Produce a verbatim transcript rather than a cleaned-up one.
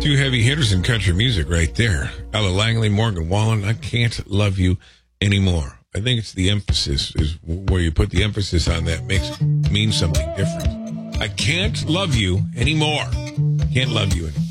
Two heavy hitters in country music right there. Ella Langley, Morgan Wallen, I Can't Love You Anymore. I think it's the emphasis, is where you put the emphasis on that makes mean something different. I can't love you anymore. Can't love you anymore.